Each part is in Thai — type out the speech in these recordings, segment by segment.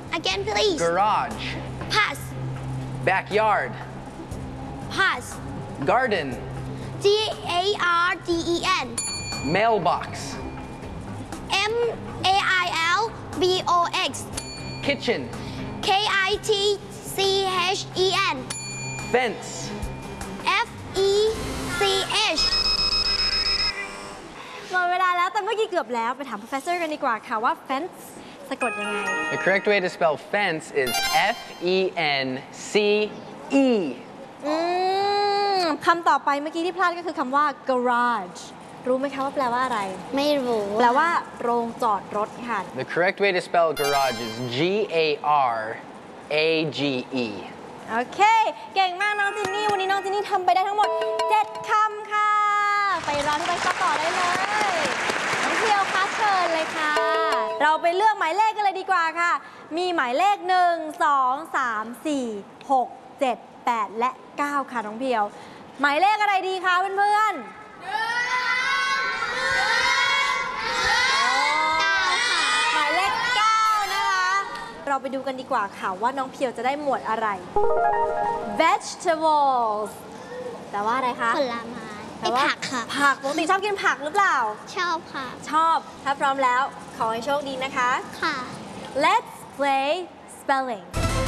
Again, please. Garage. Pass. Backyard. Pass. Garden. Garden. Mailbox. Mailbox. Kitchen. Kitchen. Fence. Fence. หมดเวลาแล้วแต่เมื่อกี้เกือบแล้วไปถาม professor กันดีกว่าค่ะว่า fence สะกดยังไง The correct way to spell fence is F-E-N-C-E. คำต่อไปเมื่อกี้ที่พลาดก็คือคำว่า garage รู้ไหมคะว่าแปลว่าอะไรไม่รู้แปลว่าโรงจอดรถค่ะ The correct way to spell garage is G-A-R-A-G-E. โอเค เก่งมากน้องจินนี่ วันนี้น้องจินนี่ทำไปได้ทั้งหมด 7 คำค่ะ ไปรอที่ใบสต่อได้เลย น้องเพียวคะเชิญเลยค่ะ เราไปเลือกหมายเลขกันเลยดีกว่าค่ะ มีหมายเลข 1 2 3 4 6 7 8 และ 9 ค่ะน้องเพียว หมายเลขอะไรดีคะเพื่อนๆหมายเลข 9 นะคะ เราไปดูกันดีกว่าค่ะว่าน้องเพียวจะได้หมวดอะไร vegetables แต่ว่าอะไรคะผลไม้แต่ว่าผักค่ะผักปกติชอบกินผักหรือเปล่าชอบค่ะชอบ ถ้าพร้อมแล้ว ขอให้โชคดีนะคะค่ะ Let's play spelling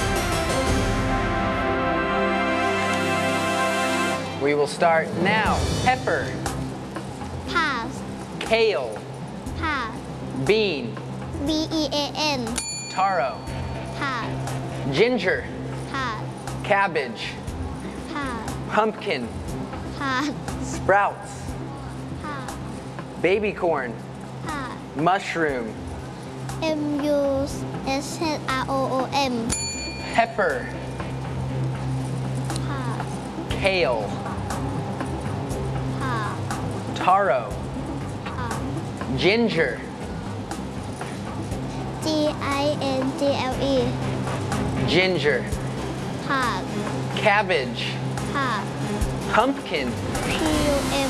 We will start now. Pepper. Pass. Kale. Pass. Bean. BEAN. Taro. Pass. Ginger. Pass. Cabbage. Pass. Pumpkin. Pass. Sprouts. Pass. Baby corn. Pass. Mushroom. MUSHROOM. Pepper. Pass. Kale. Pass. Taro. Pass. Ginger. GINGLE. Ginger. Pass. Cabbage. Pass. Pumpkin. PUMKLE.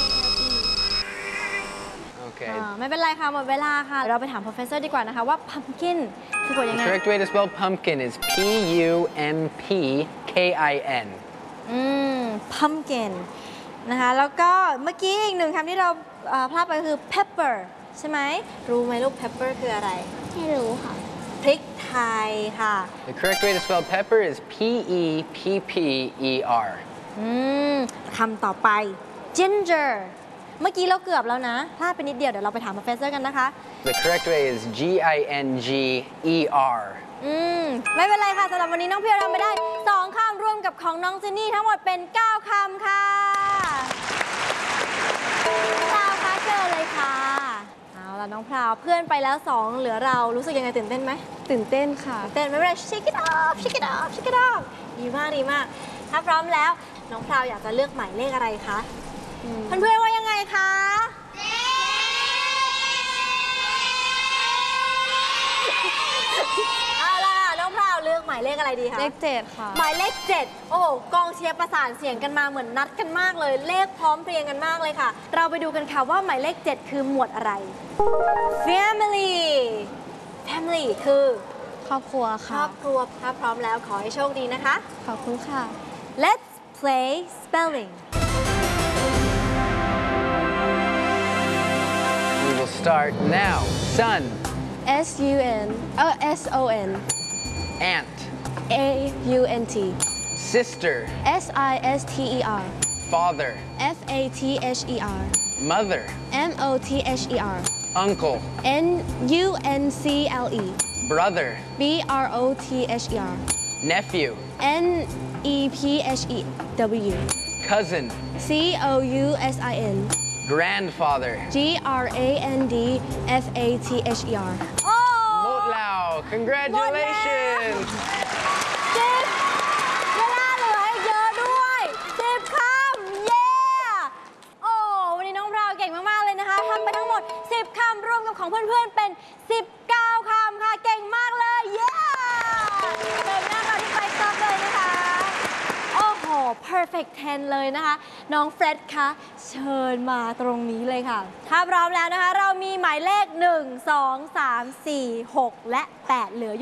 Okay. ไม่เป็นไรค่ะ หมดเวลาค่ะ เราไปถาม professor ดีกว่านะคะว่า pumpkin สะกดยัง The ไง correct way to spell pumpkin is P-U-M-P-K-I-N. pumpkin นะคะ แล้วก็เมื่อกี้อีกหนึ่งคำที่เราพลาดไปคือ pepper ใช่ไหม รู้ไหมลูก pepper คืออะไรไม่รู้ค่ะพริกไทยค่ะ The correct way to spell pepper is P-E-P-P-E-R. คำต่อไป ginger เมื่อกี้เราเกือบแล้วนะ พลาดไปนิดเดียว เดี๋ยวเราไปถาม professor กันนะคะ The correct way is G-I-N-G-E-R. ไม่เป็นไรค่ะสำหรับวันนี้น้องเพียวทำไปได้ 2 คำรวมกับของน้องจินนี่ทั้งหมดเป็น 9 คำค่ะพราวคะเจอเลยค่ะเอาล่ะน้องพราวเพื่อนไปแล้ว 2 เหลือเรารู้สึกยังไงตื่นเต้นไหมตื่นเต้นค่ะตื่นเต้นไม่เป็นไร shake it off shake it off shake it off ดีมากดีมาก ถ้าพร้อมแล้วน้องพราวอยากจะเลือกหมายเลขอะไรคะเพื่อนๆว่ายังไงคะเอาล่ะน้องพราวเลือกหมายเลขอะไรดีคะเลข7ค่ะหมายเลข 7 โอ้โหกองเชียร์ประสานเสียงกันมาเหมือนนัดกันมากเลย เลขพร้อมเพรียงกันมากเลยค่ะ เราไปดูกันค่ะว่าหมายเลข 7 คือหมวดอะไร Family Family คือครอบครัวครค่ะอบครัวถ้าพร้อมแล้วขอให้โชคดีนะคะขอบคุณค่ะ Let's play spelling We will start now. Son. SUN SON Aunt. AUNT Sister. SISTER Father. FATHER Mother. MOTHER Uncle. NUNCLE Brother. BROTHER Nephew. NEPHEW Cousin. COUSIN Grandfather. GRANDFATHER โอ้ Motlao. Congratulations. 10 เวลาเหลืออีกเยอะด้วย 10 คำ เย้ โอ้ วันนี้น้องพราวเก่งมาก ๆ เลยนะคะทำไปทั้งหมด 10 คำรวมกับของเพื่อน ๆ เป็น 19 คำค่ะ เก่งมากเลย เย้เดินหน้าค่ะที่ไปซับเลยนะคะ โอ้โห perfect 10 เลยนะคะ น้องเฟร็ดคะเชิญมาตรงนี้เลยค่ะ ถ้าพร้อมแล้วนะคะ เรามีหมายเลข 1 2 3 4 6 และ 8 เหลืออยู่